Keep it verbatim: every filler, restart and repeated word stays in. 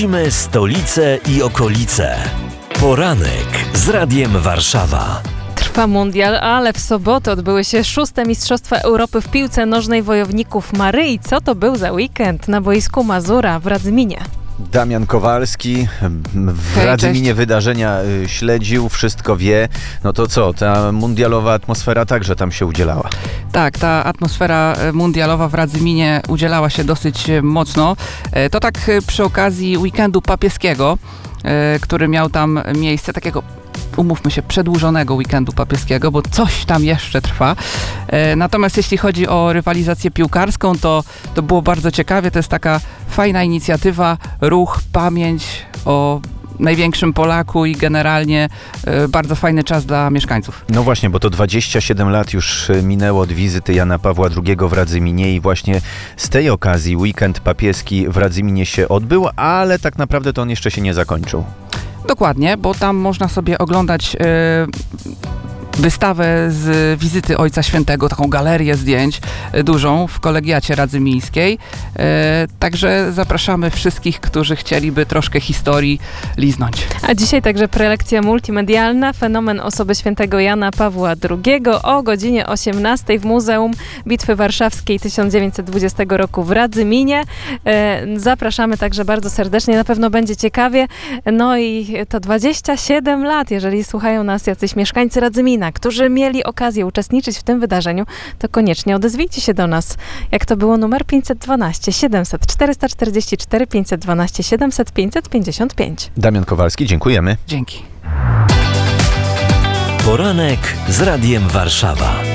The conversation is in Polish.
Śledzimy stolicę i okolice. Poranek z Radiem Warszawa. Trwa mundial, ale w sobotę odbyły się szóste Mistrzostwa Europy w piłce nożnej wojowników Maryi. Co to był za weekend na boisku Mazura w Radzyminie? Damian Kowalski w Hej, Radzyminie cześć. wydarzenia śledził, wszystko wie. No to co, ta mundialowa atmosfera także tam się udzielała. Tak, ta atmosfera mundialowa w Radzyminie udzielała się dosyć mocno. To tak przy okazji weekendu papieskiego, który miał tam miejsce, takiego, umówmy się, przedłużonego weekendu papieskiego, bo coś tam jeszcze trwa. Natomiast jeśli chodzi o rywalizację piłkarską, to, to było bardzo ciekawie. To jest taka fajna inicjatywa, ruch, pamięć o największym Polaku i generalnie y, bardzo fajny czas dla mieszkańców. No właśnie, bo to dwadzieścia siedem lat już minęło od wizyty Jana Pawła drugiego w Radzyminie i właśnie z tej okazji weekend papieski w Radzyminie się odbył, ale tak naprawdę to on jeszcze się nie zakończył. Dokładnie, bo tam można sobie oglądać y, wystawę z wizyty Ojca Świętego, taką galerię zdjęć y, dużą w kolegiacie radzymińskiej. Y, także zapraszamy wszystkich, którzy chcieliby troszkę historii liznąć. A dzisiaj także prelekcja multimedialna, fenomen osoby świętego Jana Pawła drugiego o godzinie osiemnastej w Muzeum Bitwy Warszawskiej tysiąc dziewięćset dwudziestego roku w Radzyminie. E, zapraszamy także bardzo serdecznie, na pewno będzie ciekawie. No i to dwadzieścia siedem lat, jeżeli słuchają nas jacyś mieszkańcy Radzymina, którzy mieli okazję uczestniczyć w tym wydarzeniu, to koniecznie odezwijcie się do nas. Jak to było, numer pięćset dwanaście siedemset czterysta czterdzieści cztery, pięćset dwanaście siedemset pięćset pięćdziesiąt pięć. Damian Kowalski, dziękujemy. Dzięki. Poranek z Radiem Warszawa.